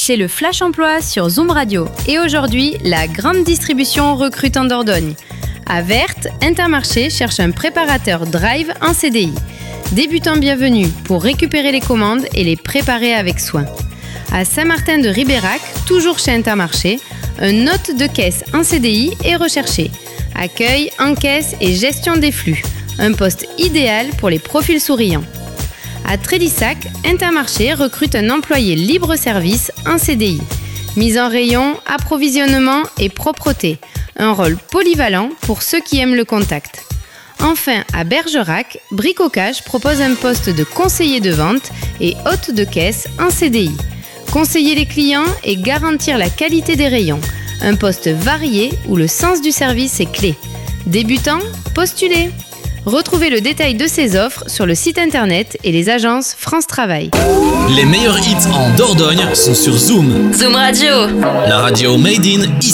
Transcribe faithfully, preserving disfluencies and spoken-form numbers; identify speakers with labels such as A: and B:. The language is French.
A: C'est le Flash Emploi sur Zoom Radio. Et aujourd'hui, la grande distribution recrute en Dordogne. À Vertes, Intermarché cherche un préparateur drive en C D I. Débutants bienvenus pour récupérer les commandes et les préparer avec soin. À Saint-Martin de Ribérac, toujours chez Intermarché, un hôte de caisse en C D I est recherché. Accueil, encaisse et gestion des flux. Un poste idéal pour les profils souriants. À Trélissac, Intermarché recrute un employé libre-service en C D I. Mise en rayon, approvisionnement et propreté. Un rôle polyvalent pour ceux qui aiment le contact. Enfin, à Bergerac, Bricocage propose un poste de conseiller de vente et hôte de caisse en C D I. Conseiller les clients et garantir la qualité des rayons. Un poste varié où le sens du service est clé. Débutants, postulez. Retrouvez le détail de ces offres sur le site internet et les agences France Travail.
B: Les meilleurs hits en Dordogne sont sur Zoom.
C: Zoom Radio.
B: La radio made in ici.